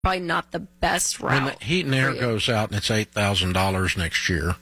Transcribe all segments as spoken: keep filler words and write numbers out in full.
probably not the best route. When the heat and air goes out and it's eight thousand dollars next year,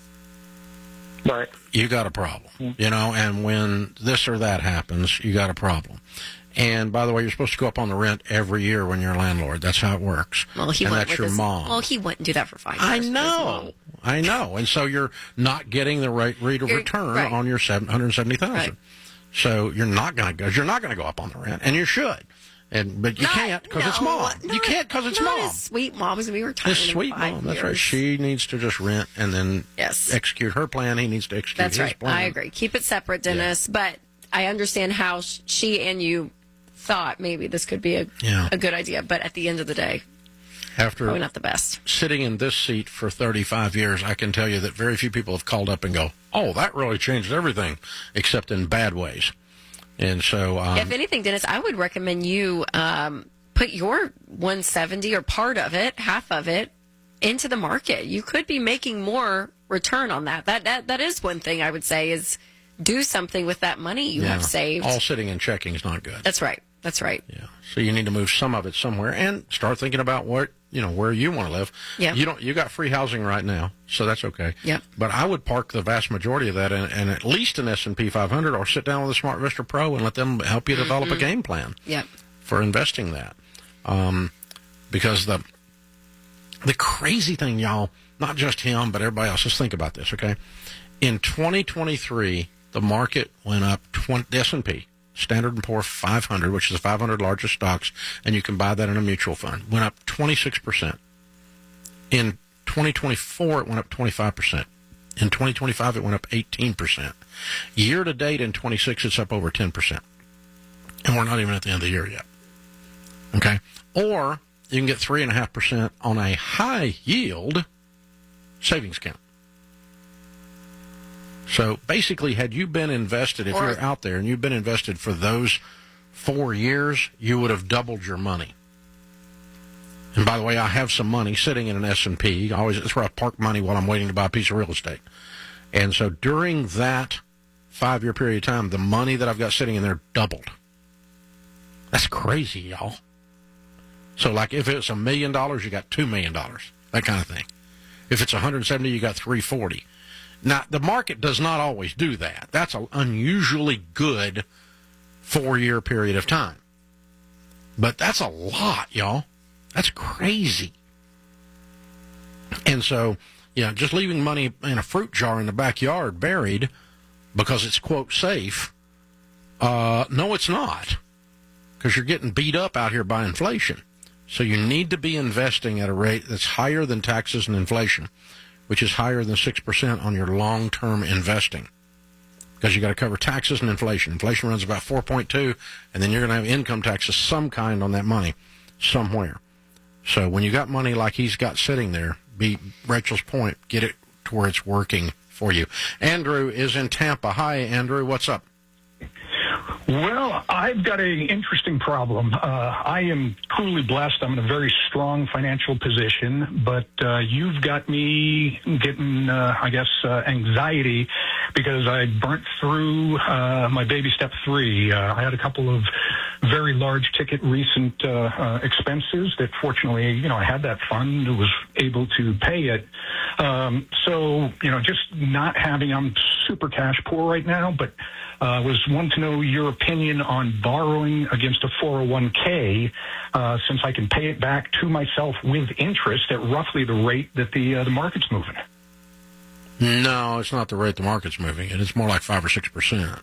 right, you got a problem, you know, and when this or that happens, you got a problem. And, by the way, you're supposed to go up on the rent every year when you're a landlord. That's how it works. Well, he and went that's with your his, mom. Well, he wouldn't do that for five years. I know. I know. And so you're not getting the right rate of You're, return right. on your seven hundred seventy thousand dollars. Right. So you're not going to go. You're not going to go up on the rent, and you should. And but you not, can't because no, it's mom. Not, you can't because it's not mom. His sweet mom's going to be retiring. His sweet in five mom. That's years. right. She needs to just rent and then yes. execute her plan. He needs to execute That's his right. plan. I agree. Keep it separate, Dennis. Yeah. But I understand how she and you thought maybe this could be a yeah. a good idea. But at the end of the day, after probably not the best. Sitting in this seat for thirty-five years, I can tell you that very few people have called up and go, "Oh, that really changed everything," except in bad ways. And so, um, if anything, Dennis, I would recommend you um, put your one seventy or part of it, half of it, into the market. You could be making more return on that. That that that is one thing I would say is do something with that money you yeah, have saved. All sitting and checking is not good. That's right. That's right. Yeah. So you need to move some of it somewhere and start thinking about what, you know, where you want to live. Yeah. You don't, you got free housing right now, so that's okay. Yeah. But I would park the vast majority of that in, in at least an S and P five hundred or sit down with a Smart Investor Pro and let them help you develop mm-hmm. a game plan. Yeah. For investing that. Um, because the, the crazy thing, y'all, not just him, but everybody else, just think about this, okay? In twenty twenty-three, the market went up twenty, the S and P, Standard and Poor's five hundred, which is the five hundred largest stocks, and you can buy that in a mutual fund, went up twenty-six percent. In twenty twenty-four, it went up twenty-five percent. In twenty twenty-five, it went up eighteen percent. Year to date in twenty-six, it's up over ten percent. And we're not even at the end of the year yet. Okay? Or you can get three point five percent on a high yield savings account. So basically, had you been invested, if or, you're out there and you've been invested for those four years, you would have doubled your money. And by the way, I have some money sitting in an S and P. Always, it's where I park money while I'm waiting to buy a piece of real estate. And so during that five-year period of time, the money that I've got sitting in there doubled. That's crazy, y'all. So like if it's a million dollars, you got two million dollars, that kind of thing. If it's one hundred seventy, you got three hundred forty. Now, the market does not always do that. That's an unusually good four-year period of time. But that's a lot, y'all. That's crazy. And so, you know, just leaving money in a fruit jar in the backyard buried because it's, quote, safe, uh, no, it's not. Because you're getting beat up out here by inflation. So you need to be investing at a rate that's higher than taxes and inflation, which is higher than six percent on your long-term investing. Because you got to cover taxes and inflation. Inflation runs about four point two, and then you're going to have income taxes some kind on that money somewhere. So when you got money like he's got sitting there, be Rachel's point, get it to where it's working for you. Andrew is in Tampa. Hi, Andrew. What's up? Well, I've got an interesting problem. Uh, I am truly blessed. I'm in a very strong financial position, but uh, you've got me getting, uh, I guess, uh, anxiety because I burnt through uh, my baby step three. Uh, I had a couple of very large ticket recent uh, uh, expenses that fortunately, you know, I had that fund, was able to pay it. Um, so, you know, just not having, I'm super cash poor right now, but I uh, was wanting to know your opinion on borrowing against a four oh one k uh, since I can pay it back to myself with interest at roughly the rate that the uh, the market's moving. No, it's not the rate the market's moving. It's more like five or six percent.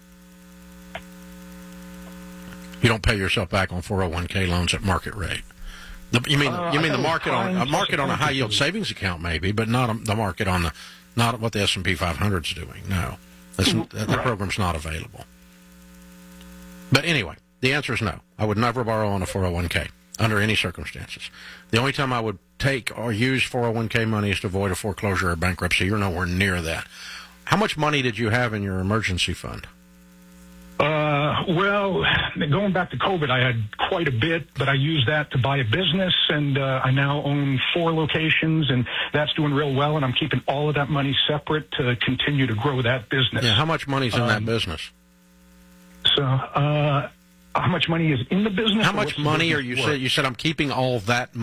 You don't pay yourself back on four oh one k loans at market rate. The, you mean uh, you mean the market on a market on a high yield savings account maybe, but not the market on the not what the S and P five hundred is doing. No. That's, that right. program's not available. But anyway, the answer is no. I would never borrow on a four oh one k under any circumstances. The only time I would take or use four oh one k money is to avoid a foreclosure or bankruptcy. You're nowhere near that. How much money did you have in your emergency fund? Uh, well, going back to COVID, I had quite a bit, but I used that to buy a business, and uh, I now own four locations, and that's doing real well, and I'm keeping all of that money separate to continue to grow that business. Yeah, how much money's in um, that business? So, uh, how much money is in the business? How or much what's the money business are you worth? said? You said I'm keeping all of that